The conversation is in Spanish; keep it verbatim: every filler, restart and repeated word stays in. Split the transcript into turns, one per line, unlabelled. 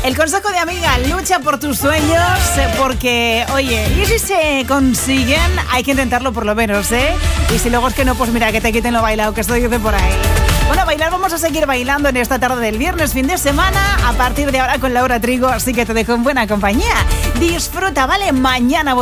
El consejo de amiga, lucha por tus sueños, porque, oye, y si se consiguen, hay que intentarlo por lo menos, ¿eh? Y si luego es que no, pues mira, que te quiten lo bailado, que esto dice por ahí. Bueno, bailar vamos a seguir bailando en esta tarde del viernes, fin de semana, a partir de ahora con Laura Trigo, así que te dejo en buena compañía. Disfruta, ¿vale? Mañana